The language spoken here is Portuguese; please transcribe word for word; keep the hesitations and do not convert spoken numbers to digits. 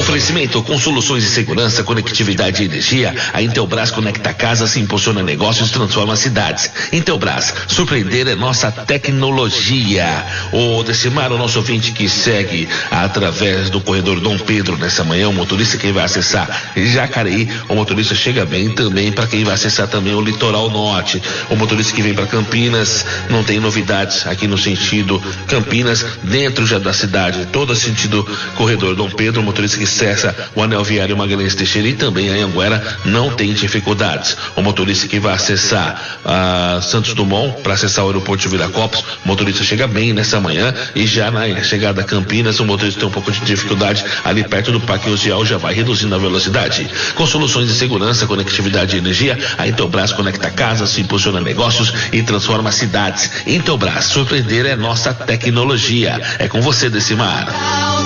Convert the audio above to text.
Oferecimento com soluções de segurança, conectividade e energia. A Intelbras conecta casas, impulsiona negócios, transforma cidades. Intelbras, surpreender é nossa tecnologia. O Decimar, o nosso ouvinte que segue através do corredor Dom Pedro nessa manhã, o motorista que vai acessar Jacareí, o motorista chega bem também para quem vai acessar também o litoral norte. O motorista que vem para Campinas, não tem novidades aqui no sentido Campinas, dentro já da cidade, todo sentido corredor Dom Pedro, o motorista que acessa o anel viário Magalhães Teixeira e também a Anhanguera não tem dificuldades. O motorista que vai acessar a Santos Dumont para acessar o aeroporto de Viracopos, o motorista chega bem nessa manhã, e já na chegada a Campinas o motorista tem um pouco de dificuldade ali perto do Parque Ocial, já vai reduzindo a velocidade. Com soluções de segurança, conectividade e energia, a Intelbras conecta casas, impulsiona negócios e transforma cidades. Intelbras, surpreender é nossa tecnologia. É com você, Decimar.